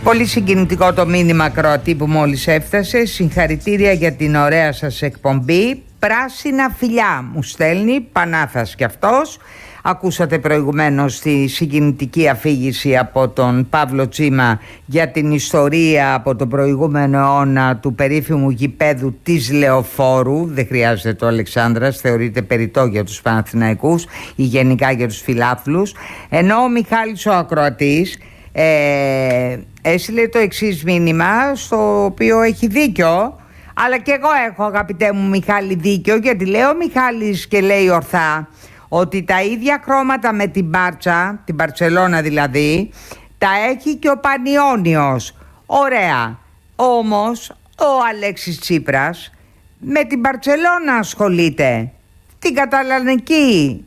Πολύ συγκινητικό το μήνυμα, Κροατή, που μόλις έφτασε. Συγχαρητήρια για την ωραία σας εκπομπή. Πράσινα φιλιά μου στέλνει, Πανάθας κι αυτός. Ακούσατε προηγουμένως τη συγκινητική αφήγηση από τον Παύλο Τσίμα για την ιστορία από τον προηγούμενο αιώνα του περίφημου γηπέδου της Λεωφόρου. Δεν χρειάζεται το Αλεξάνδρας, θεωρείται περιττό για τους Παναθηναϊκούς ή γενικά για τους φιλάθλους. Ενώ ο Μιχάλης ο Ακροατής έστειλε το εξής μήνυμα, στο οποίο έχει δίκιο, αλλά και εγώ έχω, αγαπητέ μου Μιχάλη, δίκιο, γιατί λέει ο Μιχάλης και λέει ορθά ότι τα ίδια χρώματα με την Μπάρτσα, την Μπαρτσελώνα δηλαδή, τα έχει και ο Πανιώνιος. Ωραία. Όμως ο Αλέξης Τσίπρας με την Μπαρτσελώνα ασχολείται. Την καταλανική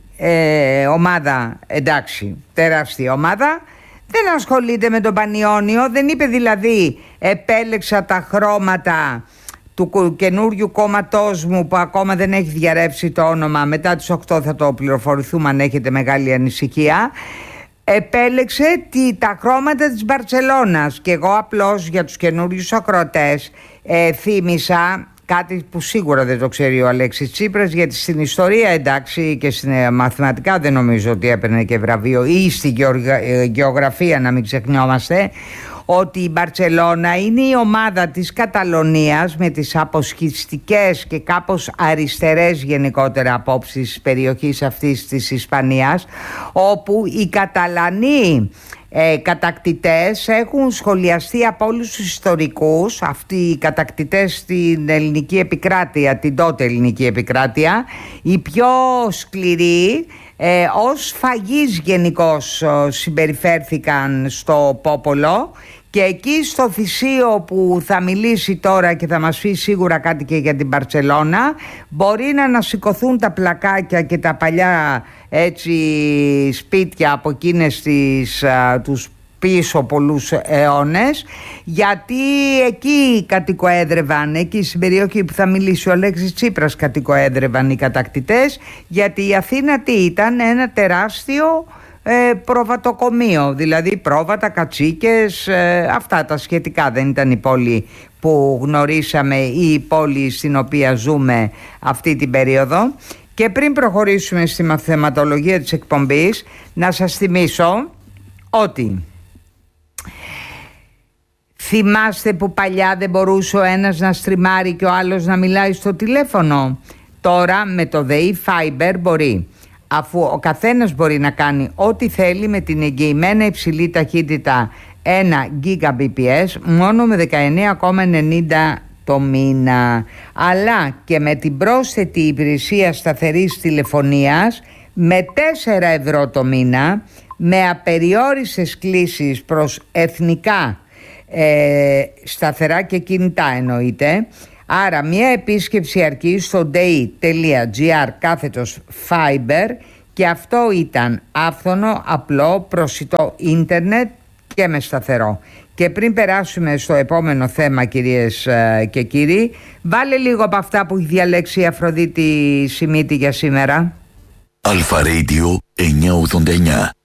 ομάδα, εντάξει, τεράστια ομάδα, δεν ασχολείται με τον Πανιώνιο. Δεν είπε δηλαδή επέλεξα τα χρώματα του καινούριου κόμματός μου που ακόμα δεν έχει διαρρεύσει το όνομα. Μετά τις 8 θα το πληροφορηθούμε αν έχετε μεγάλη ανησυχία. Επέλεξε τα χρώματα της Μπαρτσελώνας. Και εγώ απλώς για τους καινούριους ακροατές θύμισα κάτι που σίγουρα δεν το ξέρει ο Αλέξης Τσίπρας, γιατί στην ιστορία, εντάξει, και στην μαθηματικά δεν νομίζω ότι έπαιρνε και βραβείο, ή στη γεωγραφία, να μην ξεχνιόμαστε, ότι η Μπαρτσελώνα είναι η ομάδα της Καταλωνίας με τις αποσχιστικές και κάπως αριστερές γενικότερα απόψεις της περιοχής αυτής της Ισπανίας, όπου οι Καταλανοί κατακτητές έχουν σχολιαστεί από όλους τους ιστορικούς. Αυτοί οι κατακτητές στην ελληνική επικράτεια, την τότε ελληνική επικράτεια, οι πιο σκληροί, ως φαγής γενικώς συμπεριφέρθηκαν στο πόπολο. Και εκεί στο Θησίο που θα μιλήσει τώρα και θα μας πει σίγουρα κάτι και για την Μπαρτσελώνα, μπορεί να ανασηκωθούν τα πλακάκια και τα παλιά έτσι σπίτια από εκείνες τους πίσω πολλούς αιώνες, γιατί εκεί κατοικοέδρευαν, εκεί στην περιοχή που θα μιλήσει ο Αλέξης Τσίπρας κατοικοέδρευαν οι κατακτητές, γιατί η Αθήνα τι ήταν? Ένα τεράστιο προβατοκομείο, δηλαδή πρόβατα, κατσίκες, αυτά τα σχετικά. Δεν ήταν η πόλη που γνωρίσαμε ή η πόλη στην οποία ζούμε αυτή την περίοδο. Και πριν προχωρήσουμε στη μαθηματολογία της εκπομπής, να σας θυμίσω ότι θυμάστε που παλιά δεν μπορούσε ο ένας να στριμάρει και ο άλλος να μιλάει στο τηλέφωνο? Τώρα με το ΔΕΗ Fiber μπορεί, αφού ο καθένας μπορεί να κάνει ό,τι θέλει με την εγγυημένα υψηλή ταχύτητα 1 Gbps μόνο με 19,90 το μήνα, αλλά και με την πρόσθετη υπηρεσία σταθερής τηλεφωνίας με 4 ευρώ το μήνα, με απεριόριστες κλήσεις προς εθνικά σταθερά και κινητά εννοείται. Άρα μια επίσκεψη αρκεί στο dei.gr/fiber και αυτό ήταν άφθονο, απλό, προσιτό ίντερνετ και με σταθερό. Και πριν περάσουμε στο επόμενο θέμα, κυρίες και κύριοι, βάλε λίγο από αυτά που έχει διαλέξει η Αφροδίτη Σιμίτη για σήμερα. Αλφα Radio 989.